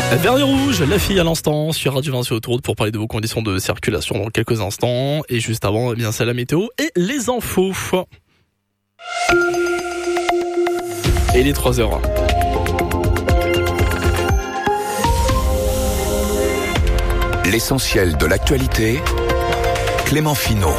Vernis rouge, la fille à l'instant sur Radio Vinci Autoroute pour parler de vos conditions de circulation dans quelques instants. Et juste avant, eh bien, c'est la météo et les infos. Et les 3h. L'essentiel de l'actualité, Clément Finot.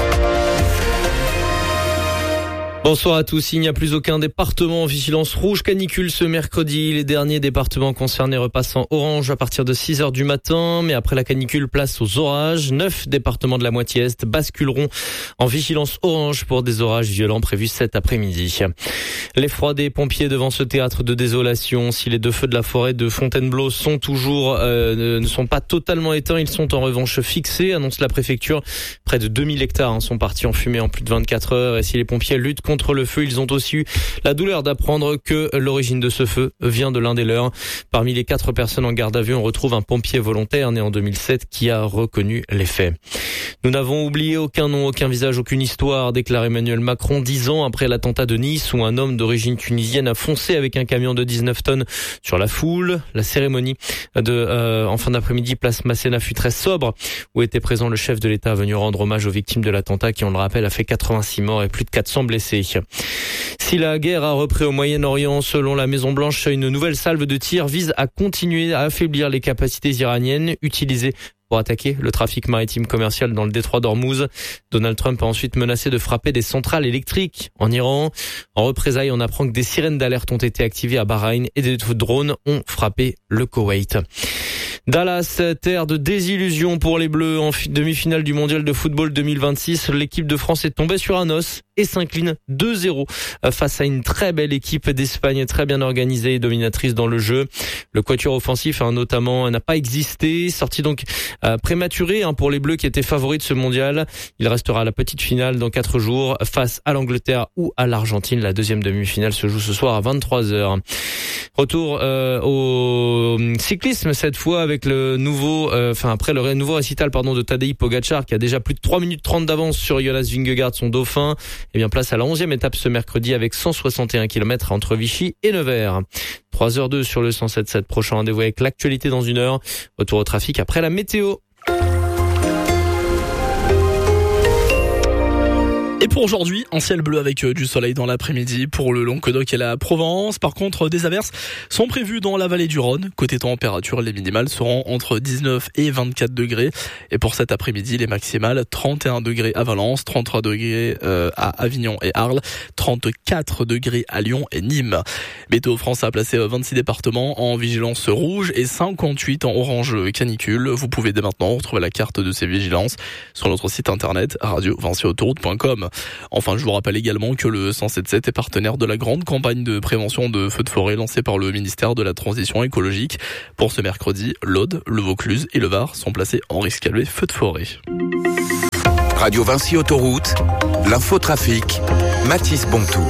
Bonsoir à tous. Il n'y a plus aucun département en vigilance rouge canicule ce mercredi. Les derniers départements concernés repassent en orange à partir de 6h du matin. Mais après la canicule, place aux orages. 9 départements de la moitié est basculeront en vigilance orange pour des orages violents prévus cet après-midi. L'effroi des pompiers devant ce théâtre de désolation. Si les deux feux de la forêt de Fontainebleau sont toujours, ne sont pas totalement éteints, ils sont en revanche fixés, annonce la préfecture. Près de 2000 hectares sont partis en fumée en plus de 24 heures. Et si les pompiers luttent contre le feu, ils ont aussi eu la douleur d'apprendre que l'origine de ce feu vient de l'un des leurs. Parmi les 4 personnes en garde à vue, on retrouve un pompier volontaire né en 2007 qui a reconnu les faits. Nous n'avons oublié aucun nom, aucun visage, aucune histoire, déclare Emmanuel Macron 10 ans après l'attentat de Nice où un homme d'origine tunisienne a foncé avec un camion de 19 tonnes sur la foule. La cérémonie en fin d'après-midi, place Masséna fut très sobre où était présent le chef de l'État venu rendre hommage aux victimes de l'attentat qui, on le rappelle, a fait 86 morts et plus de 400 blessés. Si la guerre a repris au Moyen-Orient, selon la Maison-Blanche, une nouvelle salve de tirs vise à continuer à affaiblir les capacités iraniennes utilisées pour attaquer le trafic maritime commercial dans le détroit d'Ormuz. Donald Trump a ensuite menacé de frapper des centrales électriques en Iran. En représailles, on apprend que des sirènes d'alerte ont été activées à Bahreïn et des drones ont frappé le Koweït. Dallas, terre de désillusion pour les Bleus en demi-finale du mondial de football 2026. L'équipe de France est tombée sur un os et s'incline 2-0 face à une très belle équipe d'Espagne, très bien organisée et dominatrice dans le jeu. Le quatuor offensif notamment n'a pas existé, sorti donc prématuré pour les Bleus qui étaient favoris de ce mondial. Il restera à la petite finale dans 4 jours face à l'Angleterre ou à l'Argentine. La deuxième demi-finale se joue ce soir à 23h. Retour au cyclisme cette fois avec le nouveau, après le nouveau récital de Tadej Pogačar qui a déjà plus de 3 minutes 30 d'avance sur Jonas Vingegaard, son dauphin. Et bien place à la 11e étape ce mercredi avec 161 km entre Vichy et Nevers. 3h02 sur le 107.7. Prochain rendez-vous avec l'actualité dans 1 heure. Retour au trafic après la météo. Et pour aujourd'hui, un ciel bleu avec du soleil dans l'après-midi pour le Languedoc et la Provence. Par contre, des averses sont prévues dans la vallée du Rhône. Côté température, les minimales seront entre 19 et 24 degrés. Et pour cet après-midi, les maximales, 31 degrés à Valence, 33 degrés à Avignon et Arles, 34 degrés à Lyon et Nîmes. Météo France a placé 26 départements en vigilance rouge et 58 en orange canicule. Vous pouvez dès maintenant retrouver la carte de ces vigilances sur notre site internet radiovinciautoroute.com. Enfin, je vous rappelle également que le 107.7 est partenaire de la grande campagne de prévention de feux de forêt lancée par le ministère de la Transition écologique. Pour ce mercredi, l'Aude, le Vaucluse et le Var sont placés en risque élevé feux de forêt. Radio Vinci Autoroute, l'infotrafic, Mathis Bontou.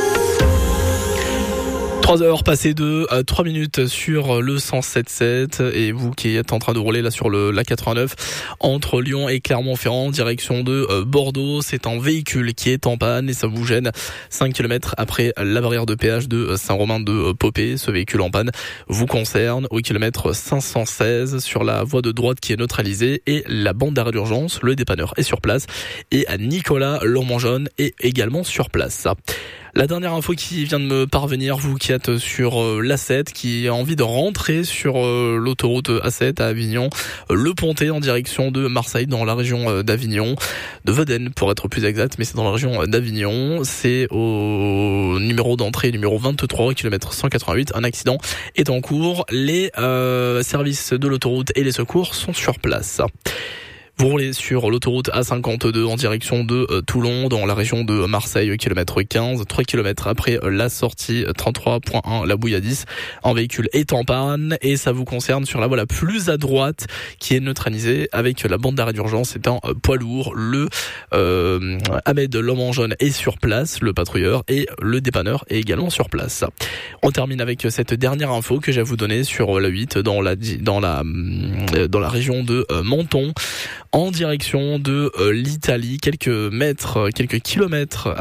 3h passées de 3 minutes sur le 107.7 et vous qui êtes en train de rouler là sur la 89 entre Lyon et Clermont-Ferrand direction de Bordeaux, c'est un véhicule qui est en panne et ça vous gêne 5 km après la barrière de péage de Saint-Romain-de-Popé. Ce véhicule en panne vous concerne au kilomètre 516 sur la voie de droite qui est neutralisée et la bande d'arrêt d'urgence, le dépanneur est sur place et Nicolas Lormangeonne est également sur place. La dernière info qui vient de me parvenir, vous qui êtes sur l'A7, qui a envie de rentrer sur l'autoroute A7 à Avignon, le Pontet en direction de Marseille dans la région d'Avignon, de Vedène pour être plus exact, mais c'est dans la région d'Avignon. C'est au numéro d'entrée, numéro 23, kilomètre 188. Un accident est en cours. Les services de l'autoroute et les secours sont sur place. Vous roulez sur l'autoroute A52 en direction de Toulon, dans la région de Marseille, kilomètre 15, 3 km après la sortie 33.1, la Bouilladis. Un véhicule est en panne et ça vous concerne sur la voie la plus à droite qui est neutralisée avec la bande d'arrêt d'urgence. C'est un poids lourd. Le Ahmed Lormangeonne est sur place, le patrouilleur, et le dépanneur est également sur place. On termine avec cette dernière info que j'ai à vous donner sur la 8 dans la région de Menton. en direction de l'Italie, quelques kilomètres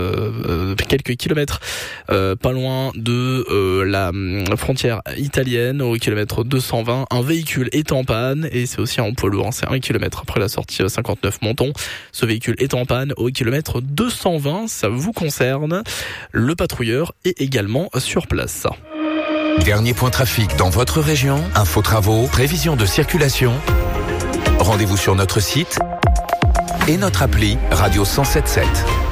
pas loin de la frontière italienne, au kilomètre 220. Un véhicule est en panne et c'est aussi un poids lourd, c'est 1 kilomètre après la sortie 59 Menton. Ce véhicule est en panne au kilomètre 220, ça vous concerne. Le patrouilleur est également sur place. Dernier point trafic dans votre région, info travaux, prévision de circulation. Rendez-vous sur notre site et notre appli Radio 107.7.